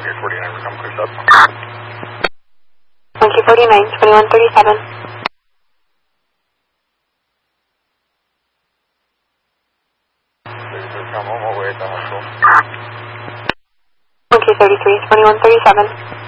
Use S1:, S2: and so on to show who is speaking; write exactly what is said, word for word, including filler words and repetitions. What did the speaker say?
S1: Monkey forty-nine, we're coming clear up.
S2: Monkey forty-nine, twenty-one thirty-seven.
S1: thirty-three, come home, all the way, down my school.
S2: Monkey thirty-three, twenty-one thirty-seven.